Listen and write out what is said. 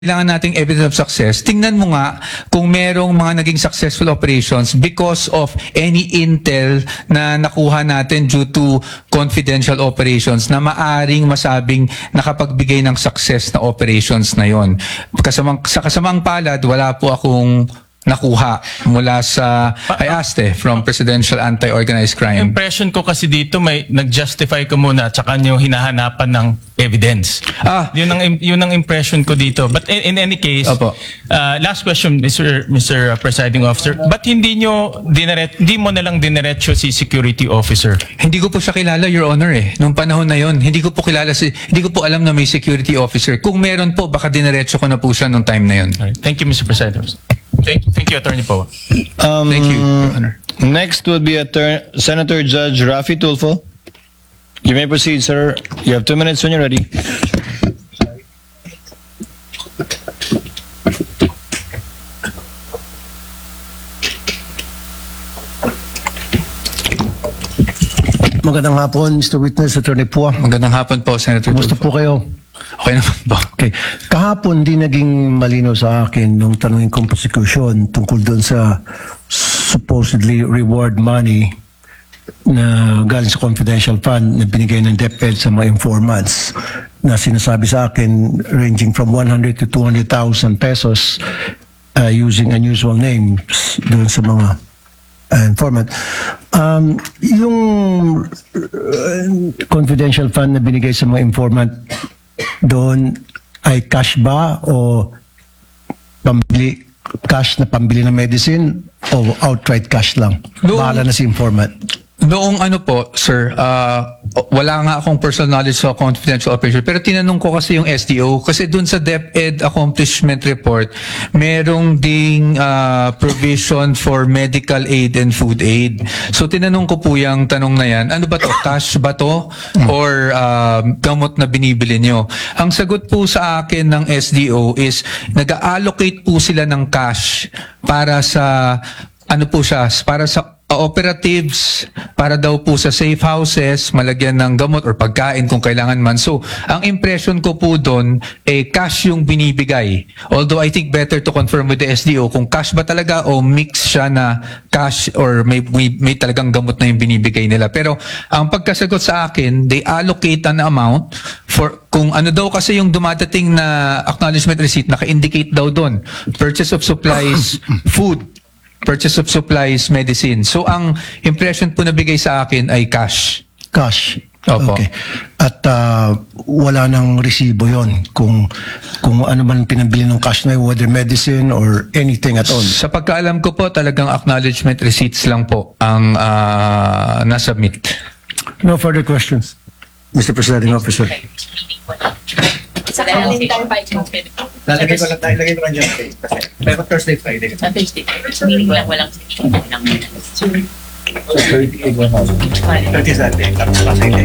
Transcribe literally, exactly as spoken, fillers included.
Kailangan nating evidence of success. Tingnan mo nga kung merong mga naging successful operations because of any intel na nakuha natin due to confidential operations na maaring masabing nakapagbigay ng success na operations na yon. Kasamang, sa kasamang palad, wala po akong nakuha mula sa I asked eh, from Presidential Anti-Organized Crime. Impression ko kasi dito may nag-justify ko muna tsaka yung hinahanapan ng evidence. Ah, Yun ang yun ang impression ko dito. But in, in any case, Opo. uh, last question, Mister Mister Presiding Officer, ba't hindi nyo dineret, hindi mo na lang dineretso si security officer? Hindi ko po siya kilala, Your Honor eh. Nung panahon na yon, hindi ko po kilala si, hindi ko po alam na may security officer. Kung meron po, baka dineretso ko na po siya nung time na yon. Alright. Thank you, Mister Presiding Officer. Thank, thank you, Attorney Poe. Um, Thank you, Your Honor. Next would be Attorney, Senator Judge Rafi Tulfo. You may proceed, sir. You have two minutes when you're ready. Magandang hapon, Mister Witness, Attorney Poe. Magandang hapon po, Senator Kumusta Tulfo. po kayo? Okay naman po. Okay. Kahapon di naging malinaw sa akin nung tanungin kong prosecution tungkol doon sa supposedly reward money na galing sa confidential fund na binigay ng DepEd sa mga informants na sinasabi sa akin ranging from one hundred to two hundred thousand pesos uh, using unusual names doon sa mga uh, informant. Um, yung uh, confidential fund na binigay sa mga informant doon ay cash ba o pambili, cash na pambili ng medicine o outright cash lang? Doon- Bahala na si informant. Noong ano po, sir, ah, wala nga akong personal knowledge sa confidential operation, pero tinanong ko kasi yung S D O, kasi dun sa DepEd Accomplishment Report, merong ding ah, provision for medical aid and food aid. So tinanong ko po yung tanong na yan, ano ba to? Cash ba to? Or ah, gamot na binibili nyo? Ang sagot po sa akin ng S D O is, nag-allocate po sila ng cash para sa, ano po siya, para sa operatives, para daw po sa safe houses, malagyan ng gamot or pagkain kung kailangan man. So, ang impression ko po doon, eh, cash yung binibigay. Although I think better to confirm with the S D O kung cash ba talaga o mix siya na cash or may, may, may talagang gamot na yung binibigay nila. Pero, ang pagkasagot sa akin, they allocate an amount for, kung ano daw kasi yung dumadating na acknowledgement receipt, naka-indicate daw doon, purchase of supplies, food, purchase of supplies, medicine. So, ang impression po na bigay sa akin ay cash. Cash. Opo. Okay. At uh, wala nang resibo yon kung kung ano man pinabili ng cash na yun, whether medicine or anything at all. Sa pagkaalam ko po, talagang acknowledgement receipts lang po ang uh, nasubmit. No further questions, Mister Presiding Officer. Sa calendar by company. Lalagay ko lang tayo, lagay ko lang dyan. Okay. Pero Thursday, Friday. Sa Thursday. Meaning lang walang session. Walang thirty Saturday. Tapos pa sa